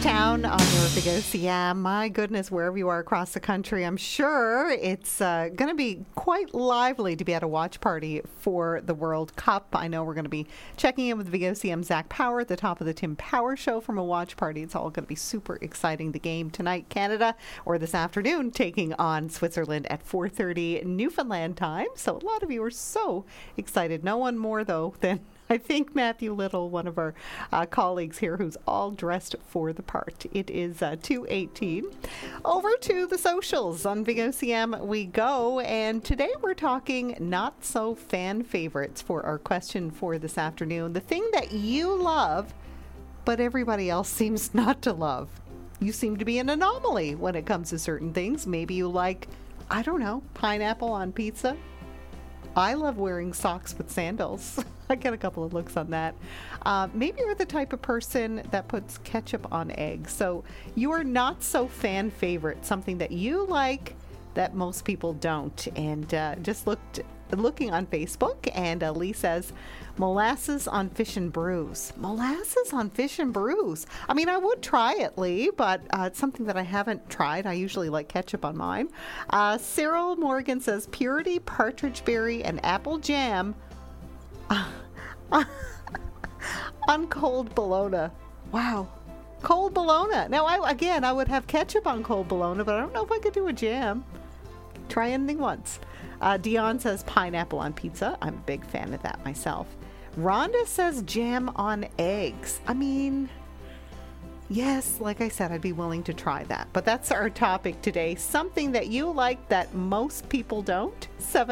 Town on your Big OCM. My goodness, wherever you are across the country, I'm sure it's going to be quite lively to be at a watch party for the World Cup. I know we're going to be checking in with Big OCM Zach Power at the top of the Tim Power Show from a watch party. It's all going to be super exciting. The game tonight, Canada, or this afternoon, taking on Switzerland at 4:30 Newfoundland time. So a lot of you are so excited. No one more, though, than I think Matthew Little, one of our colleagues here, who's all dressed for the part. It is 2:18. Over to the socials on Big OCM we go, and today we're talking not so fan favorites for our question for this afternoon. The thing that you love, but everybody else seems not to love. You seem to be an anomaly when it comes to certain things. Maybe you like, I don't know, pineapple on pizza. I love wearing socks with sandals. I get a couple of looks on that. Maybe you're the type of person that puts ketchup on eggs. So you are not so fan favorite, something that you like that most people don't. And just looking on Facebook, and Lee says, molasses on fish and brews. Molasses on fish and brews. I mean, I would try it, Lee, but it's something that I haven't tried. I usually like ketchup on mine. Cyril Morgan says purity, partridge berry, and apple jam on cold bologna. Wow. Cold bologna. Now, I would have ketchup on cold bologna, but I don't know if I could do a jam. Try anything once. Dion says pineapple on pizza. I'm a big fan of that myself. Rhonda says jam on eggs. I mean, yes, like I said, I'd be willing to try that. But that's our topic today. Something that you like that most people don't.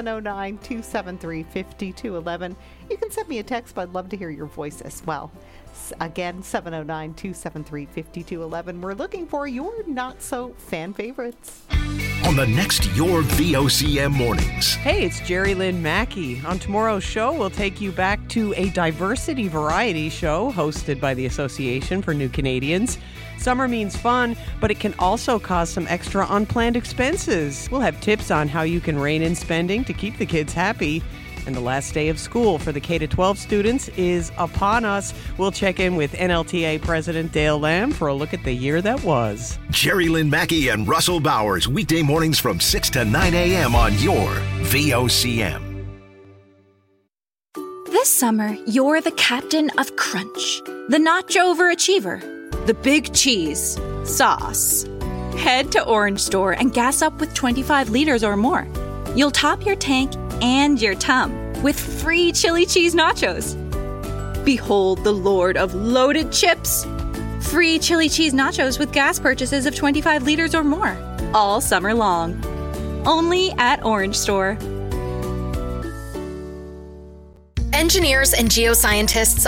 709-273-5211. You can send me a text, but I'd love to hear your voice as well. Again, 709-273-5211. We're looking for your not-so-fan favorites. On the next Your VOCM Mornings. Hey, it's Jerry Lynn Mackey. On tomorrow's show, we'll take you back to a diversity variety show hosted by the Association for New Canadians. Summer means fun, but it can also cause some extra unplanned expenses. We'll have tips on how you can rein in spending to keep the kids happy. And the last day of school for the K-12 students is upon us. We'll check in with NLTA President Dale Lamb for a look at the year that was. Jerry Lynn Mackey and Russell Bowers, weekday mornings from 6 to 9 a.m. on your VOCM. This summer, you're the captain of Crunch, the nacho overachiever, the big cheese, sauce. Head to Orange Store and gas up with 25 liters or more. You'll top your tank and your tum with free chili cheese nachos. Behold the Lord of loaded chips. Free chili cheese nachos with gas purchases of 25 liters or more. All summer long. Only at Orange Store. Engineers and geoscientists